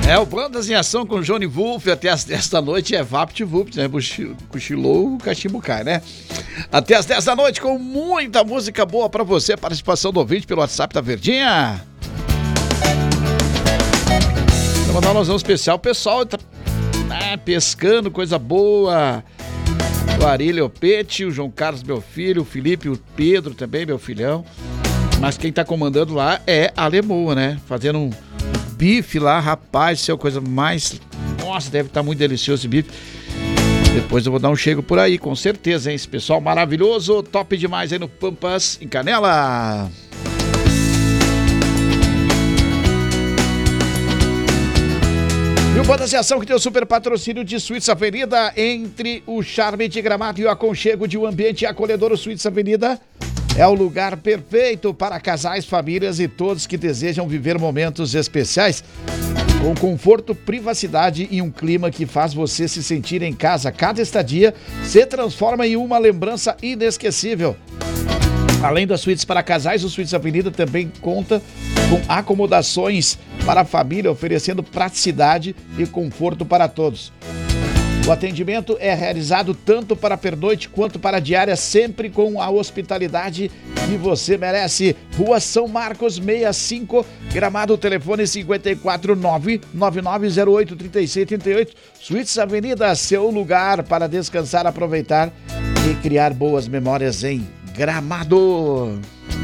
É, o Bandas em Ação com Johnny Wolf até as 10 da noite é VaptVupt, né? Cochilou, o cachimbo cai, né? Até as 10 da noite com muita música boa pra você. Participação do ouvinte pelo WhatsApp da Verdinha. Vou mandar um alusão especial. O pessoal tá pescando, coisa boa. O Arílio Pete, o João Carlos, meu filho, o Felipe, o Pedro também, meu filhão. Mas quem tá comandando lá é a Lemoa, né? Fazendo um bife lá, rapaz, isso é a coisa mais... Nossa, deve estar muito delicioso esse bife. Depois eu vou dar um chego por aí, com certeza, hein? Esse pessoal maravilhoso, top demais aí no Pampas, em Canela. E o Bandas em Ação que tem o super patrocínio de Suítes Avenida, entre o charme de Gramado e o aconchego de um ambiente acolhedor. O Suítes Avenida é o lugar perfeito para casais, famílias e todos que desejam viver momentos especiais com conforto, privacidade e um clima que faz você se sentir em casa. Cada estadia se transforma em uma lembrança inesquecível. Além das suítes para casais, o Suítes Avenida também conta com acomodações para a família, oferecendo praticidade e conforto para todos. O atendimento é realizado tanto para pernoite quanto para diária, sempre com a hospitalidade que você merece. Rua São Marcos 65, Gramado, telefone 549-9908-3638. Suítes Avenida, seu lugar para descansar, aproveitar e criar boas memórias em Gramado.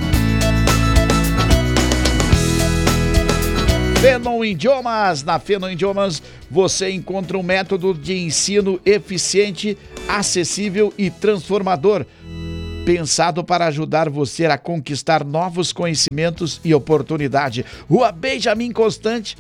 Fenon Idiomas. Na Fenon Idiomas você encontra um método de ensino eficiente, acessível e transformador, pensado para ajudar você a conquistar novos conhecimentos e oportunidade. Rua Benjamin Constante,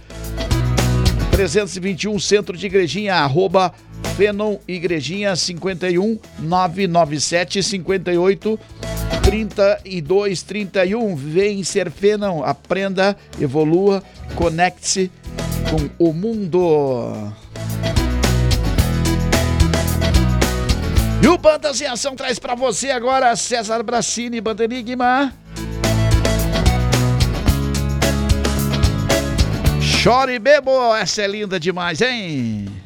321, Centro de Igrejinha, @Fenon Igrejinha 51 997 58 32 31. Vem ser Fenon, aprenda, evolua, conecte-se com o mundo. E o Bandas em Ação traz pra você agora César Bracini, Banda Enigma. Chore e bebo, essa é linda demais, hein?